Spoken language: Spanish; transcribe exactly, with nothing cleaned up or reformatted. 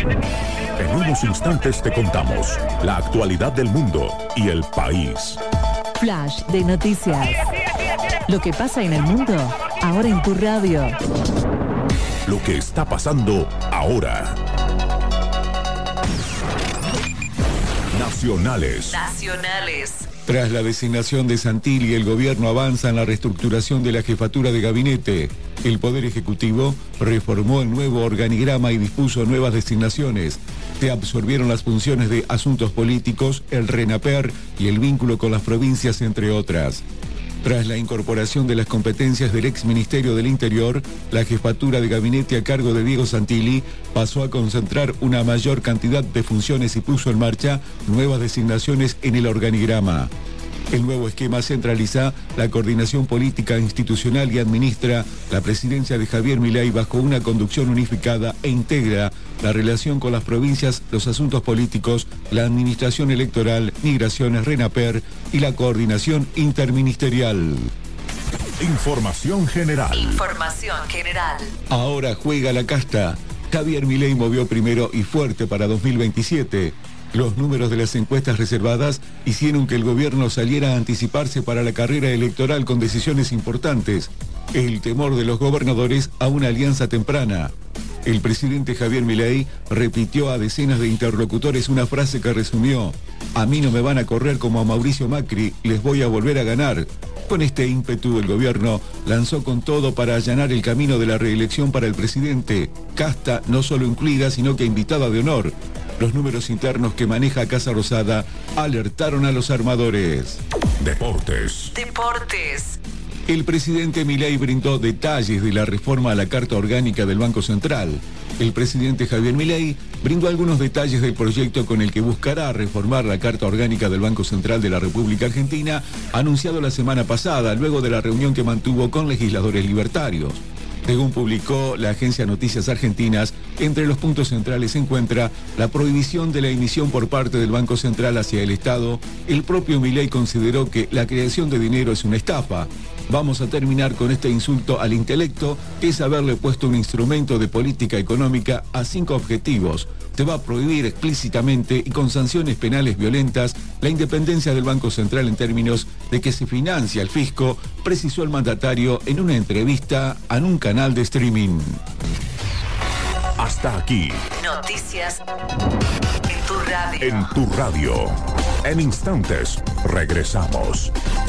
En unos instantes te contamos la actualidad del mundo y el país. Flash de noticias. Lo que pasa en el mundo, ahora en tu radio. Lo que está pasando ahora. Nacionales. Nacionales. Tras la designación de Santilli, el gobierno avanza en la reestructuración de la jefatura de gabinete. El Poder Ejecutivo reformó el nuevo organigrama y dispuso nuevas designaciones. Se absorbieron las funciones de asuntos políticos, el RENAPER y el vínculo con las provincias, entre otras. Tras la incorporación de las competencias del ex Ministerio del Interior, la jefatura de gabinete a cargo de Diego Santilli pasó a concentrar una mayor cantidad de funciones y puso en marcha nuevas designaciones en el organigrama. El nuevo esquema centraliza la coordinación política, institucional y administra la presidencia de Javier Milei bajo una conducción unificada e integra la relación con las provincias, los asuntos políticos, la administración electoral, migraciones, RENAPER y la coordinación interministerial. Información general. Información general. Ahora juega la casta. Javier Milei movió primero y fuerte para dos mil veintisiete. Los números de las encuestas reservadas hicieron que el gobierno saliera a anticiparse para la carrera electoral con decisiones importantes. El temor de los gobernadores a una alianza temprana. El presidente Javier Milei repitió a decenas de interlocutores una frase que resumió: a mí no me van a correr como a Mauricio Macri, les voy a volver a ganar. Con este ímpetu, el gobierno lanzó con todo para allanar el camino de la reelección para el presidente. Casta no solo incluida, sino que invitada de honor. Los números internos que maneja Casa Rosada alertaron a los armadores. Deportes. Deportes. El presidente Milei brindó detalles de la reforma a la Carta Orgánica del Banco Central. El presidente Javier Milei brindó algunos detalles del proyecto con el que buscará reformar la Carta Orgánica del Banco Central de la República Argentina, anunciado la semana pasada, luego de la reunión que mantuvo con legisladores libertarios. Según publicó la agencia Noticias Argentinas, entre los puntos centrales se encuentra la prohibición de la emisión por parte del Banco Central hacia el Estado. El propio Milei consideró que la creación de dinero es una estafa. Vamos a terminar con este insulto al intelecto, que es haberle puesto un instrumento de política económica a cinco objetivos. Se va a prohibir explícitamente y con sanciones penales violentas la independencia del Banco Central en términos de que se financia el fisco, precisó el mandatario en una entrevista en un canal de streaming. Hasta aquí. Noticias en tu radio. En tu radio. En instantes regresamos.